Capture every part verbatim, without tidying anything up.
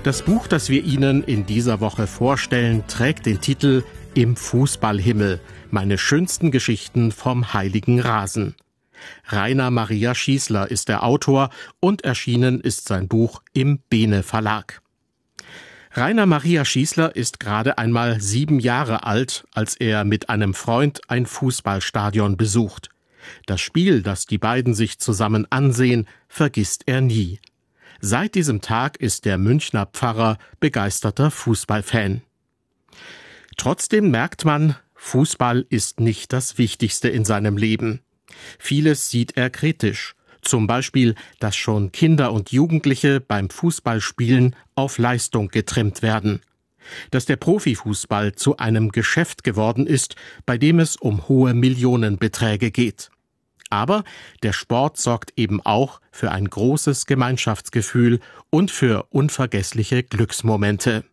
Das Buch, das wir Ihnen in dieser Woche vorstellen, trägt den Titel »Im Fußballhimmel. Meine schönsten Geschichten vom heiligen Rasen«. Rainer Maria Schießler ist der Autor und erschienen ist sein Buch im Bene Verlag. Rainer Maria Schießler ist gerade einmal sieben Jahre alt, als er mit einem Freund ein Fußballstadion besucht. Das Spiel, das die beiden sich zusammen ansehen, vergisst er nie. Seit diesem Tag ist der Münchner Pfarrer begeisterter Fußballfan. Trotzdem merkt man, Fußball ist nicht das Wichtigste in seinem Leben. Vieles sieht er kritisch. Zum Beispiel, dass schon Kinder und Jugendliche beim Fußballspielen auf Leistung getrimmt werden. Dass der Profifußball zu einem Geschäft geworden ist, bei dem es um hohe Millionenbeträge geht. Aber der Sport sorgt eben auch für ein großes Gemeinschaftsgefühl und für unvergessliche Glücksmomente.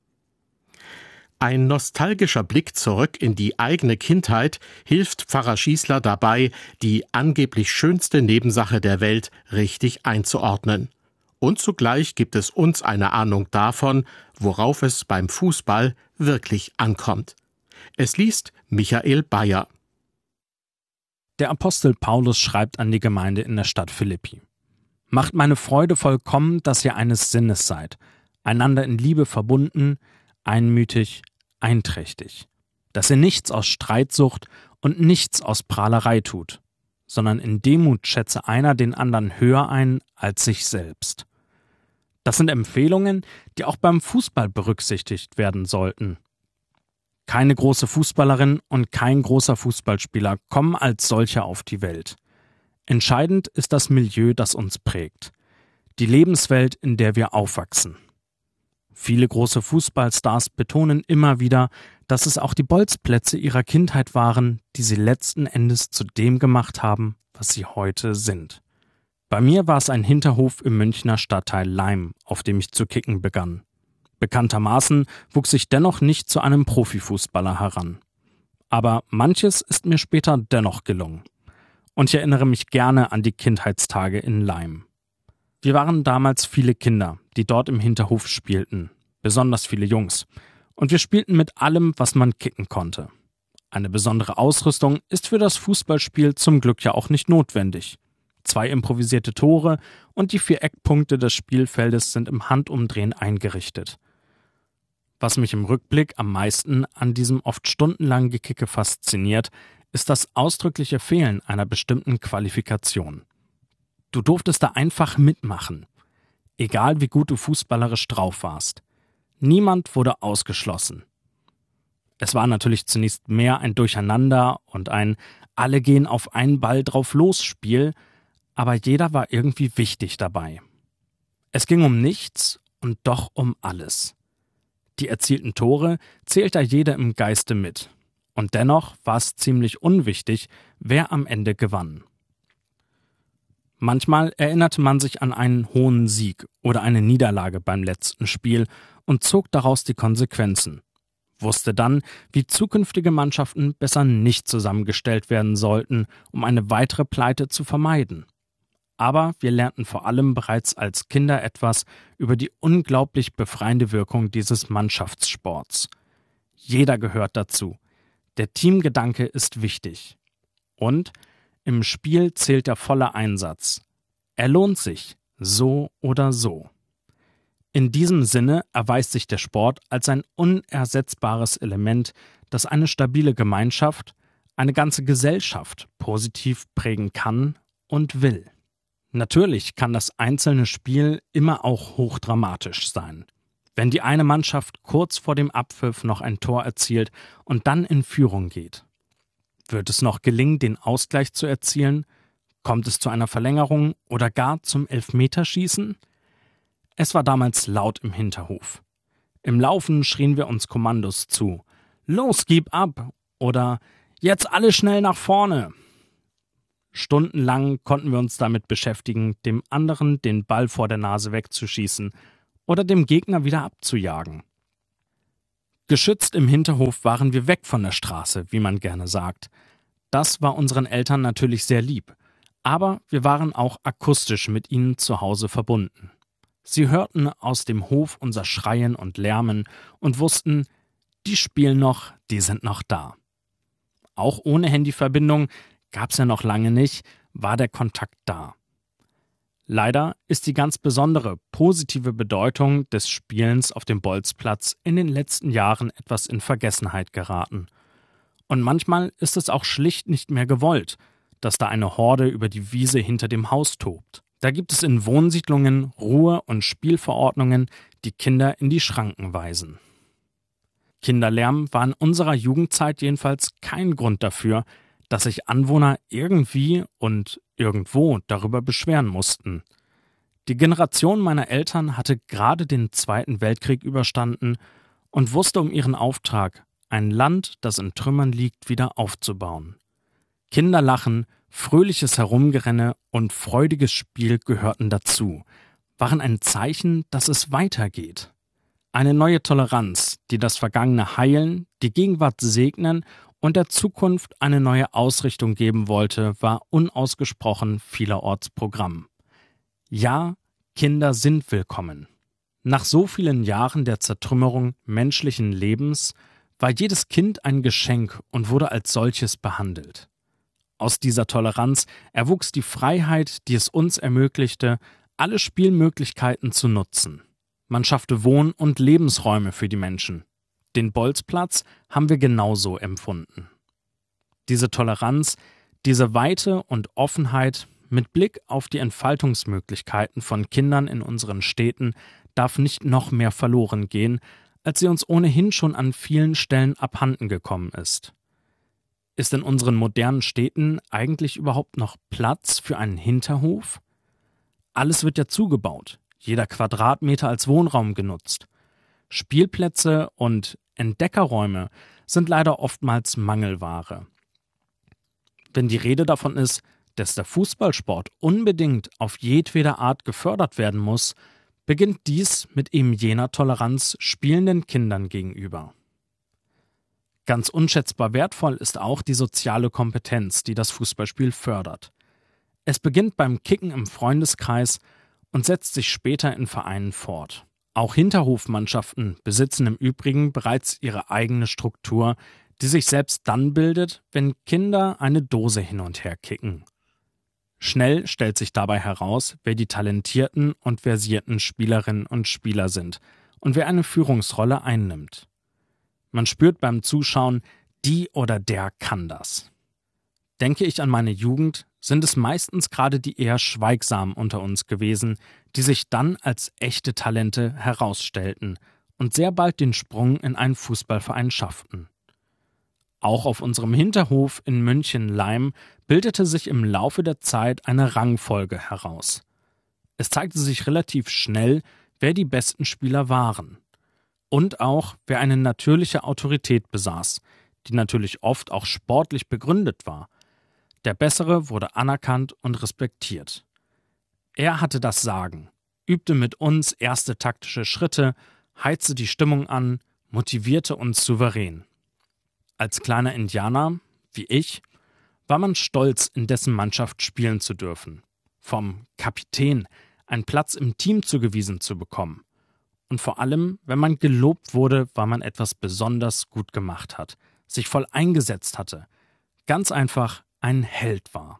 Ein nostalgischer Blick zurück in die eigene Kindheit hilft Pfarrer Schießler dabei, die angeblich schönste Nebensache der Welt richtig einzuordnen. Und zugleich gibt es uns eine Ahnung davon, worauf es beim Fußball wirklich ankommt. Es liest Michael Bayer. Der Apostel Paulus schreibt an die Gemeinde in der Stadt Philippi: Macht meine Freude vollkommen, dass ihr eines Sinnes seid, einander in Liebe verbunden, einmütig, einträchtig, dass ihr nichts aus Streitsucht und nichts aus Prahlerei tut, sondern in Demut schätze einer den anderen höher ein als sich selbst. Das sind Empfehlungen, die auch beim Fußball berücksichtigt werden sollten. Keine große Fußballerin und kein großer Fußballspieler kommen als solche auf die Welt. Entscheidend ist das Milieu, das uns prägt, die Lebenswelt, in der wir aufwachsen. Viele große Fußballstars betonen immer wieder, dass es auch die Bolzplätze ihrer Kindheit waren, die sie letzten Endes zu dem gemacht haben, was sie heute sind. Bei mir war es ein Hinterhof im Münchner Stadtteil Laim, auf dem ich zu kicken begann. Bekanntermaßen wuchs ich dennoch nicht zu einem Profifußballer heran. Aber manches ist mir später dennoch gelungen. Und ich erinnere mich gerne an die Kindheitstage in Laim. Wir waren damals viele Kinder, die dort im Hinterhof spielten, besonders viele Jungs. Und wir spielten mit allem, was man kicken konnte. Eine besondere Ausrüstung ist für das Fußballspiel zum Glück ja auch nicht notwendig. Zwei improvisierte Tore und die vier Eckpunkte des Spielfeldes sind im Handumdrehen eingerichtet. Was mich im Rückblick am meisten an diesem oft stundenlangen Gekicke fasziniert, ist das ausdrückliche Fehlen einer bestimmten Qualifikation. Du durftest da einfach mitmachen, egal wie gut du fußballerisch drauf warst. Niemand wurde ausgeschlossen. Es war natürlich zunächst mehr ein Durcheinander und ein Alle gehen auf einen Ball drauf los Spiel, aber jeder war irgendwie wichtig dabei. Es ging um nichts und doch um alles. Die erzielten Tore zählte jeder im Geiste mit. Und dennoch war es ziemlich unwichtig, wer am Ende gewann. Manchmal erinnerte man sich an einen hohen Sieg oder eine Niederlage beim letzten Spiel und zog daraus die Konsequenzen. Wusste dann, wie zukünftige Mannschaften besser nicht zusammengestellt werden sollten, um eine weitere Pleite zu vermeiden. Aber wir lernten vor allem bereits als Kinder etwas über die unglaublich befreiende Wirkung dieses Mannschaftssports. Jeder gehört dazu. Der Teamgedanke ist wichtig. Und im Spiel zählt der volle Einsatz. Er lohnt sich, so oder so. In diesem Sinne erweist sich der Sport als ein unersetzbares Element, das eine stabile Gemeinschaft, eine ganze Gesellschaft positiv prägen kann und will. Natürlich kann das einzelne Spiel immer auch hochdramatisch sein. Wenn die eine Mannschaft kurz vor dem Abpfiff noch ein Tor erzielt und dann in Führung geht. Wird es noch gelingen, den Ausgleich zu erzielen? Kommt es zu einer Verlängerung oder gar zum Elfmeterschießen? Es war damals laut im Hinterhof. Im Laufen schrien wir uns Kommandos zu. Los, gib ab! Oder jetzt alle schnell nach vorne! Stundenlang konnten wir uns damit beschäftigen, dem anderen den Ball vor der Nase wegzuschießen oder dem Gegner wieder abzujagen. Geschützt im Hinterhof waren wir weg von der Straße, wie man gerne sagt. Das war unseren Eltern natürlich sehr lieb, aber wir waren auch akustisch mit ihnen zu Hause verbunden. Sie hörten aus dem Hof unser Schreien und Lärmen und wussten, die spielen noch, die sind noch da. Auch ohne Handyverbindung, gab's ja noch lange nicht, war der Kontakt da. Leider ist die ganz besondere positive Bedeutung des Spielens auf dem Bolzplatz in den letzten Jahren etwas in Vergessenheit geraten. Und manchmal ist es auch schlicht nicht mehr gewollt, dass da eine Horde über die Wiese hinter dem Haus tobt. Da gibt es in Wohnsiedlungen Ruhe- und Spielverordnungen, die Kinder in die Schranken weisen. Kinderlärm war in unserer Jugendzeit jedenfalls kein Grund dafür, dass sich Anwohner irgendwie und irgendwo darüber beschweren mussten. Die Generation meiner Eltern hatte gerade den Zweiten Weltkrieg überstanden und wusste um ihren Auftrag, ein Land, das in Trümmern liegt, wieder aufzubauen. Kinderlachen, fröhliches Herumgerenne und freudiges Spiel gehörten dazu, waren ein Zeichen, dass es weitergeht. Eine neue Toleranz, die das Vergangene heilen, die Gegenwart segnen und der Zukunft eine neue Ausrichtung geben wollte, war unausgesprochen vielerorts Programm. Ja, Kinder sind willkommen. Nach so vielen Jahren der Zertrümmerung menschlichen Lebens war jedes Kind ein Geschenk und wurde als solches behandelt. Aus dieser Toleranz erwuchs die Freiheit, die es uns ermöglichte, alle Spielmöglichkeiten zu nutzen. Man schaffte Wohn- und Lebensräume für die Menschen. Den Bolzplatz haben wir genauso empfunden. Diese Toleranz, diese Weite und Offenheit mit Blick auf die Entfaltungsmöglichkeiten von Kindern in unseren Städten darf nicht noch mehr verloren gehen, als sie uns ohnehin schon an vielen Stellen abhanden gekommen ist. Ist in unseren modernen Städten eigentlich überhaupt noch Platz für einen Hinterhof? Alles wird ja zugebaut, jeder Quadratmeter als Wohnraum genutzt. Spielplätze und Entdeckerräume sind leider oftmals Mangelware. Wenn die Rede davon ist, dass der Fußballsport unbedingt auf jedweder Art gefördert werden muss, beginnt dies mit eben jener Toleranz spielenden Kindern gegenüber. Ganz unschätzbar wertvoll ist auch die soziale Kompetenz, die das Fußballspiel fördert. Es beginnt beim Kicken im Freundeskreis und setzt sich später in Vereinen fort. Auch Hinterhofmannschaften besitzen im Übrigen bereits ihre eigene Struktur, die sich selbst dann bildet, wenn Kinder eine Dose hin und her kicken. Schnell stellt sich dabei heraus, wer die talentierten und versierten Spielerinnen und Spieler sind und wer eine Führungsrolle einnimmt. Man spürt beim Zuschauen, die oder der kann das. Denke ich an meine Jugend, sind es meistens gerade die eher Schweigsamen unter uns gewesen, die sich dann als echte Talente herausstellten und sehr bald den Sprung in einen Fußballverein schafften. Auch auf unserem Hinterhof in München-Leim bildete sich im Laufe der Zeit eine Rangfolge heraus. Es zeigte sich relativ schnell, wer die besten Spieler waren. Und auch, wer eine natürliche Autorität besaß, die natürlich oft auch sportlich begründet war. Der Bessere wurde anerkannt und respektiert. Er hatte das Sagen, übte mit uns erste taktische Schritte, heizte die Stimmung an, motivierte uns souverän. Als kleiner Indianer, wie ich, war man stolz, in dessen Mannschaft spielen zu dürfen, vom Kapitän einen Platz im Team zugewiesen zu bekommen. Und vor allem, wenn man gelobt wurde, weil man etwas besonders gut gemacht hat, sich voll eingesetzt hatte, ganz einfach ein Held war.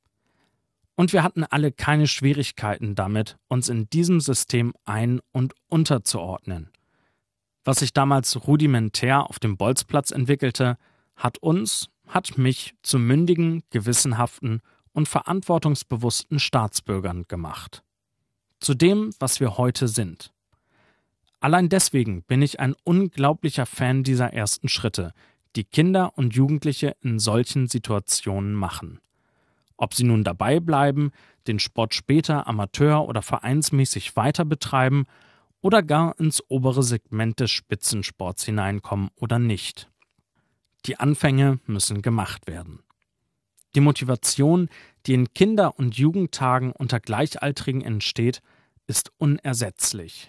Und wir hatten alle keine Schwierigkeiten damit, uns in diesem System ein- und unterzuordnen. Was sich damals rudimentär auf dem Bolzplatz entwickelte, hat uns, hat mich zu mündigen, gewissenhaften und verantwortungsbewussten Staatsbürgern gemacht. Zu dem, was wir heute sind. Allein deswegen bin ich ein unglaublicher Fan dieser ersten Schritte, die Kinder und Jugendliche in solchen Situationen machen. Ob sie nun dabei bleiben, den Sport später amateur- oder vereinsmäßig weiter betreiben oder gar ins obere Segment des Spitzensports hineinkommen oder nicht. Die Anfänge müssen gemacht werden. Die Motivation, die in Kinder- und Jugendtagen unter Gleichaltrigen entsteht, ist unersetzlich.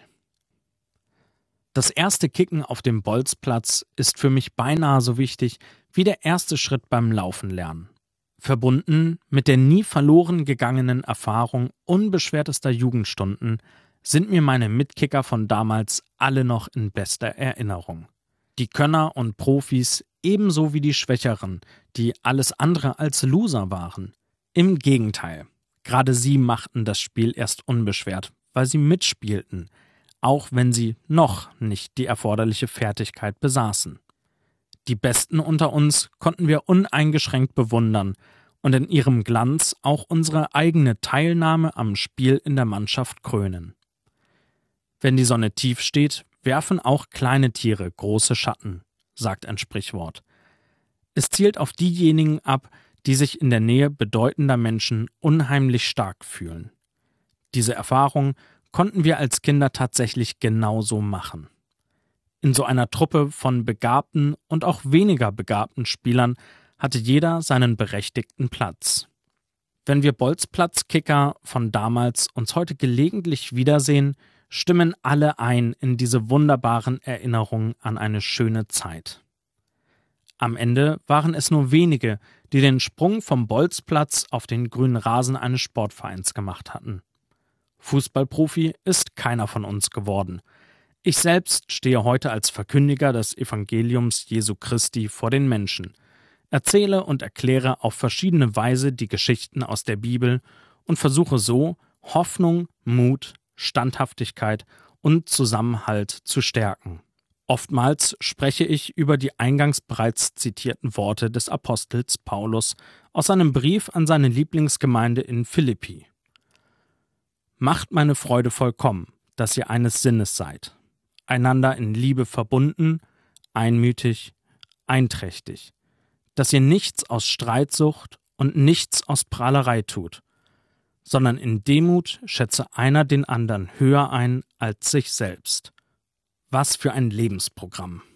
Das erste Kicken auf dem Bolzplatz ist für mich beinahe so wichtig wie der erste Schritt beim Laufen lernen. Verbunden mit der nie verloren gegangenen Erfahrung unbeschwertester Jugendstunden sind mir meine Mitkicker von damals alle noch in bester Erinnerung. Die Könner und Profis ebenso wie die Schwächeren, die alles andere als Loser waren. Im Gegenteil, gerade sie machten das Spiel erst unbeschwert, weil sie mitspielten, auch wenn sie noch nicht die erforderliche Fertigkeit besaßen. Die Besten unter uns konnten wir uneingeschränkt bewundern und in ihrem Glanz auch unsere eigene Teilnahme am Spiel in der Mannschaft krönen. Wenn die Sonne tief steht, werfen auch kleine Tiere große Schatten, sagt ein Sprichwort. Es zielt auf diejenigen ab, die sich in der Nähe bedeutender Menschen unheimlich stark fühlen. Diese Erfahrung konnten wir als Kinder tatsächlich genauso machen. In so einer Truppe von begabten und auch weniger begabten Spielern hatte jeder seinen berechtigten Platz. Wenn wir Bolzplatz-Kicker von damals uns heute gelegentlich wiedersehen, stimmen alle ein in diese wunderbaren Erinnerungen an eine schöne Zeit. Am Ende waren es nur wenige, die den Sprung vom Bolzplatz auf den grünen Rasen eines Sportvereins gemacht hatten. Fußballprofi ist keiner von uns geworden. Ich selbst stehe heute als Verkündiger des Evangeliums Jesu Christi vor den Menschen, erzähle und erkläre auf verschiedene Weise die Geschichten aus der Bibel und versuche so, Hoffnung, Mut, Standhaftigkeit und Zusammenhalt zu stärken. Oftmals spreche ich über die eingangs bereits zitierten Worte des Apostels Paulus aus seinem Brief an seine Lieblingsgemeinde in Philippi. Macht meine Freude vollkommen, dass ihr eines Sinnes seid, einander in Liebe verbunden, einmütig, einträchtig, dass ihr nichts aus Streitsucht und nichts aus Prahlerei tut, sondern in Demut schätze einer den anderen höher ein als sich selbst. Was für ein Lebensprogramm!